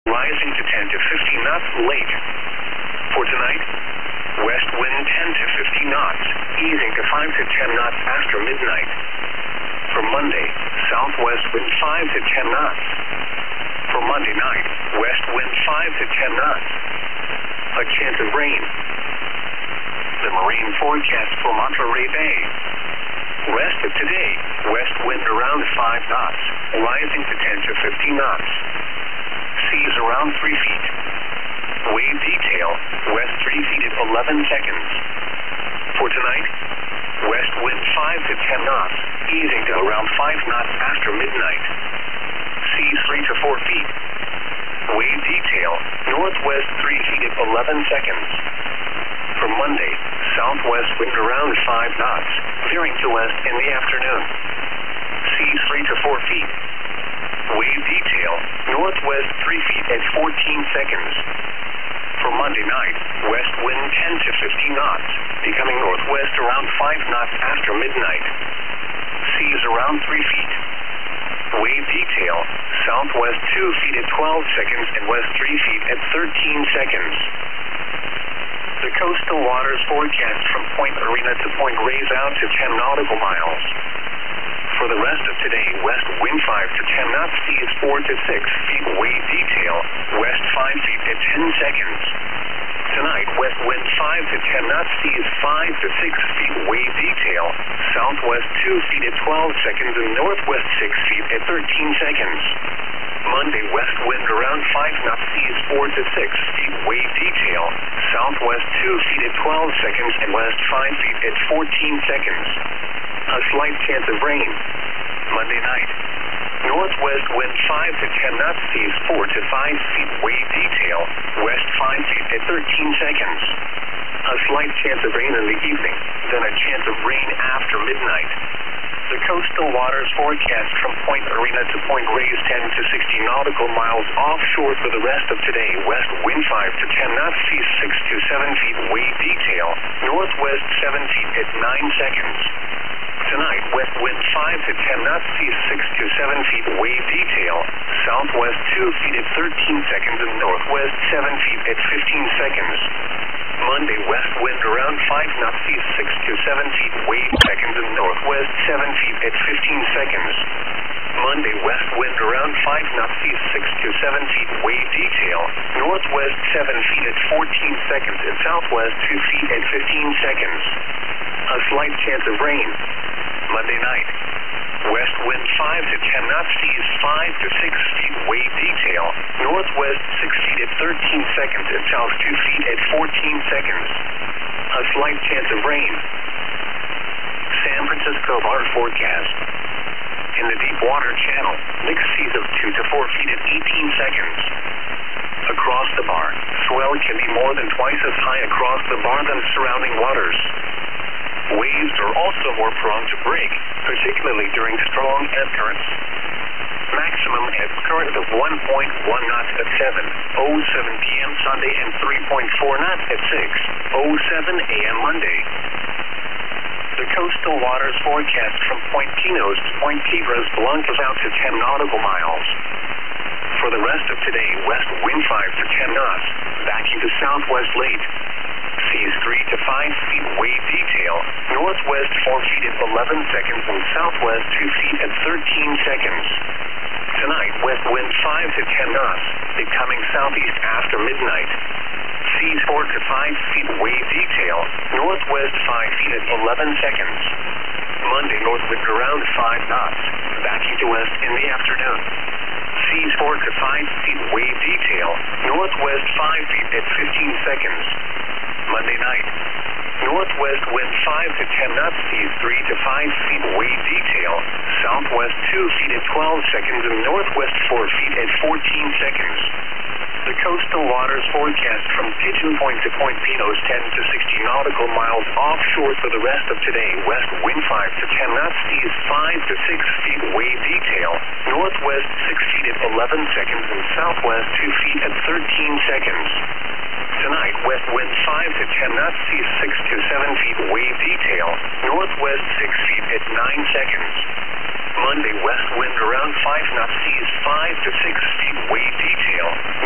rising to 10 to 15 knots late. For tonight, west wind 10 to 15 knots, easing to 5 to 10 knots after midnight. For Monday, southwest wind 5 to 10 knots. For Monday night, west wind 5 to 10 knots. A chance of rain. The marine forecast for Monterey Bay. Rest of today, west wind around 5 knots, rising to 10 to 15 knots. Seas around 3 feet. Wave detail, west 3 feet at 11 seconds. For tonight, west wind 5 to 10 knots, easing to around 5 knots after midnight. Seas 3 to 4 feet. Wave detail, northwest 3 feet at 11 seconds. For Monday, southwest wind around 5 knots, veering to west in the afternoon. Seas 3 to 4 feet. Wave detail, northwest 3 feet at 14 seconds. For Monday night, west wind 10 to 15 knots, becoming northwest around 5 knots after midnight. Seas around 3 feet. Wave detail, southwest 2 feet at 12 seconds and west 3 feet at 13 seconds. The coastal waters forecast from Point Arena to Point Reyes out to 10 nautical miles. For the rest of today, west wind 5 to 10 knots, seas 4 to 6 feet. Wave detail, west 5 feet at 10 seconds. Tonight, west wind 5 to 10 knots, seas 5 to 6 feet. Wave detail, southwest 2 feet at 12 seconds and northwest 6 feet at 13 seconds. Monday, west wind around 5 knots, seas 4 to 6 feet. Wave detail, southwest 2 feet at 12 seconds and west 5 feet at 14 seconds. A slight chance of rain. Monday night, northwest wind 5 to 10 knots, seas 4 to 5 feet. Wave detail, west 5 feet at 13 seconds. A slight chance of rain in the evening, then a chance of rain after midnight. The coastal waters forecast from Point Arena to Point Reyes 10 to 60 nautical miles offshore for the rest of today. West wind 5 to 10 knots, seas 6 to 7 feet. Wave detail, northwest 7 feet at 9 seconds. Tonight, west wind 5 to 10 knots, seas 6 to 7 feet. Wave detail, southwest 2 feet at 13 seconds and northwest 7 feet at 15 seconds. Monday, west wind around 5 knots, seas 6 to 7 feet. Wave seconds and northwest 7 feet at 15 seconds. Monday, west wind around 5 knots, seas 6 to 7 feet. Wave detail, northwest 7 feet at 14 seconds and southwest 2 feet at 15 seconds. A slight chance of rain. Monday night, west wind 5 to 10 knots, seas 5 to 6 feet. Wave detail, northwest 6 feet at 13 seconds and south 2 feet at 14 seconds. A slight chance of rain. San Francisco water forecast. In the deep water channel, mixed seas of 2 to 4 feet at 18 seconds. Across the bar, swell can be more than twice as high across the bar than surrounding waters. Waves are also more prone to break, particularly during strong ebb currents. Maximum ebb current of 1.1 knots at 7:07 p.m. Sunday and 3.4 knots at 6:07 a.m. Monday. The coastal waters forecast from Point Pinos to Point Piedras Blancas out to 10 nautical miles. For the rest of today, west wind 5 to 10 knots, backing to southwest late. Seas 3 to 5 feet. Wave detail, northwest 4 feet at 11 seconds and southwest 2 feet at 13 seconds. Tonight, west wind 5 to 10 knots, becoming southeast after midnight. Seas 4 to 5 feet. Wave detail, northwest 5 feet at 11 seconds. Monday, north wind around 5 knots, backing to west in the afternoon. Seas 4 to 5 feet. Wave detail, northwest 5 feet at 15 seconds. Monday night, northwest wind 5 to 10 knots, seas 3 to 5 feet. Wave detail, southwest 2 feet at 12 seconds and northwest 4 feet at 14 seconds. The coastal waters forecast from Pigeon Point to Point Pinos 10 to 60 nautical miles offshore for the rest of today. West wind 5 to 10 knots, seas 5 to 6 feet. Wave detail, northwest 6 feet at 11 seconds and southwest 2 feet at 13 seconds. Tonight, west wind 5 to 10 knots, seas 6 to 7 feet. Wave detail, northwest 6 feet at 9 seconds. Monday, west wind around 5 knots, seas 5 to 6 feet. Wave detail,